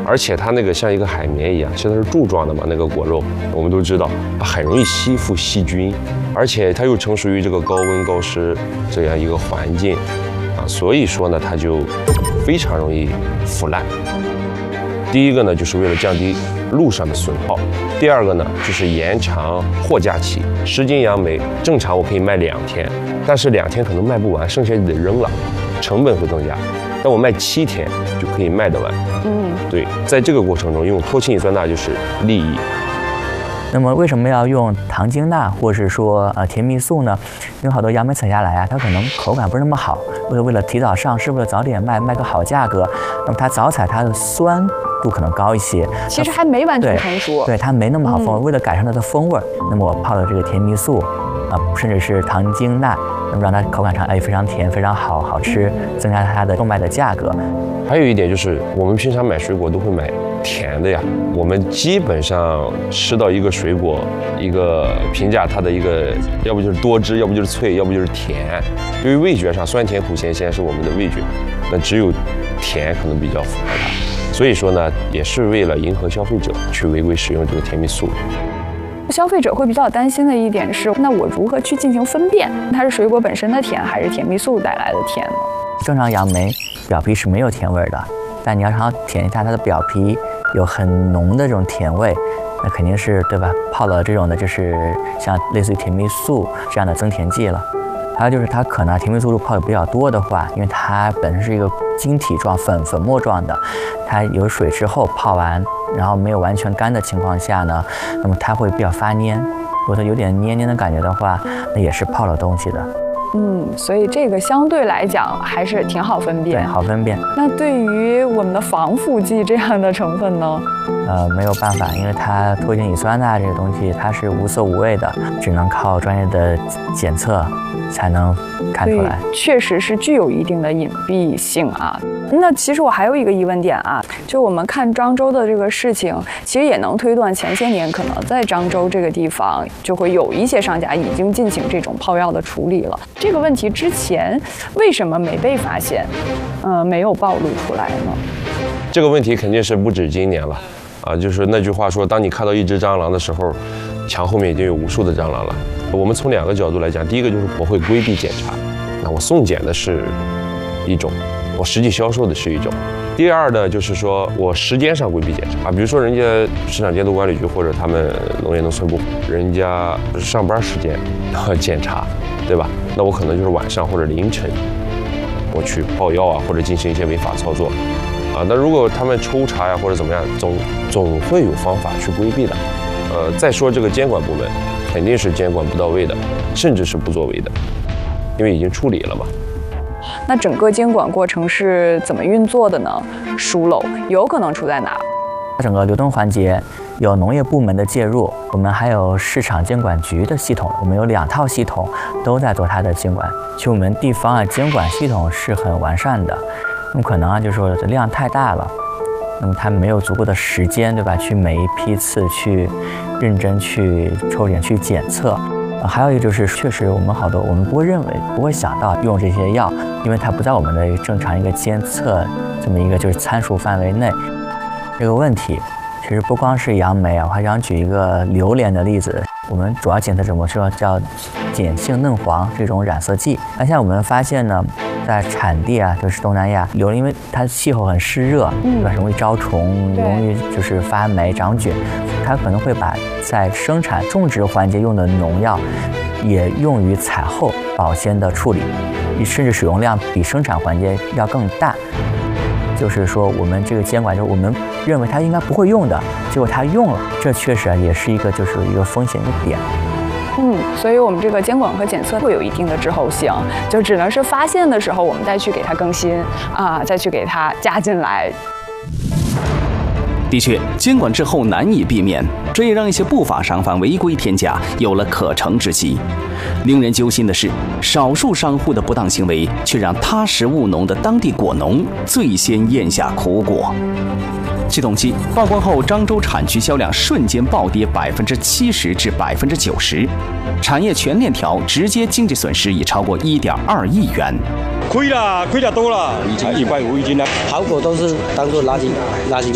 而且它那个像一个海绵一样，现在是柱状的嘛，那个果肉我们都知道它很容易吸附细菌，而且它又成熟于这个高温高湿这样一个环境啊，所以说呢，它就非常容易腐烂。第一个呢，就是为了降低路上的损耗；第二个呢，就是延长货架期。10斤杨梅正常我可以卖2天，但是2天可能卖不完，剩下就得扔了，成本会增加。但我卖7天就可以卖得完。对，在这个过程中用脱氢乙酸钠就是利益。 那么为什么要用糖精钠或是说甜蜜素呢？因为好多杨梅采下来啊，它可能口感不是那么好，为了提早上市，为了早点卖个好价格，那么它早采它的酸度可能高一些， 其实还没完全成熟， 对它没那么好风味。为了改善它的风味，那么我泡了这个甜蜜素甚至是糖精钠，那么让它口感上非常甜，非常好吃，增加它的售卖的价格。 还有一点就是，我们平常买水果都会买甜的呀。我们基本上吃到一个水果，一个评价它的一个，要不就是多汁，要不就是脆，要不就是甜。由于味觉上酸甜苦咸鲜是我们的味觉，那只有甜可能比较符合它。所以说呢，也是为了迎合消费者去违规使用这个甜蜜素。 消费者会比较担心的一点是，那我如何去进行分辨，它是水果本身的甜，还是甜蜜素带来的甜呢？ 正常杨梅表皮是没有甜味的，但你要想要舔一下它的表皮有很浓的这种甜味，那肯定是对吧？泡了这种的就是像类似于甜蜜素这样的增甜剂了。还有就是它可能甜蜜素泡的比较多的话，因为它本身是一个晶体状粉末状的，它有水之后泡完，然后没有完全干的情况下呢，那么它会比较发黏。如果它有点黏黏的感觉的话，那也是泡了东西的。 所以这个相对来讲还是挺好分辨。 对，好分辨。 那对于我们的防腐剂这样的成分呢？ 没有办法，因为它脱氢乙酸钠这个东西它是无色无味的，只能靠专业的检测才能看出来。 确实是具有一定的隐蔽性啊。那其实我还有一个疑问点啊，就我们看漳州的这个事情，其实也能推断前些年可能在漳州这个地方就会有一些商家已经进行这种泡药的处理了。这个问题之前为什么没被发现，没有暴露出来呢？ 这个问题肯定是不止今年了。就是那句话说，当你看到一只蟑螂的时候，墙后面已经有无数的蟑螂了。我们从2个角度来讲，第一个就是我会规避检查，那我送检的是一种，我实际销售的是一种。第二呢，就是说我时间上规避检查比如说人家市场监督管理局或者他们农业农村部，人家上班时间检查，对吧？那我可能就是晚上或者凌晨，我去泡药或者进行一些违法操作。那如果他们抽查或者怎么样，总会有方法去规避的。再说这个监管部门，肯定是监管不到位的，甚至是不作为的，因为已经处理了嘛。 那整个监管过程是怎么运作的呢？疏漏有可能出在哪？ 整个流动环节有农业部门的介入，我们还有市场监管局的系统，我们有2套系统都在做它的监管。其实我们地方监管系统是很完善的。那么可能就是说量太大了，那么他没有足够的时间，对吧？去每一批次去认真去抽检去检测。还有一个就是，确实我们好多我们不会想到用这些药，因为它不在我们的正常一个监测这么一个就是参数范围内。这个问题其实不光是杨梅我还想举一个榴莲的例子。我们主要检测什么？说叫碱性嫩黄这种染色剂。那像我们发现呢，在产地就是东南亚榴莲，因为它气候很湿热，对吧？容易招虫，容易就是发霉长菌，它可能会把在生产种植环节用的农药也用于采后保鲜的处理，甚至使用量比生产环节要更大。就是说我们这个监管，就是我们认为它应该不会用的，结果它用了，这确实也是一个就是一个风险的点。 所以我们这个监管和检测会有一定的滞后性，就只能是发现的时候我们再去给它更新再去给它加进来。 的确，监管滞后难以避免，这也让一些不法商贩违规添加有了可乘之机。令人揪心的是，少数商户的不当行为，却让踏实务农的当地果农最先咽下苦果。据统计，曝光后，漳州产区销量瞬间暴跌70%至90%，产业全链条直接经济损失已超过1.2亿元。 亏了多了，以前150一斤了，好果都是当做垃圾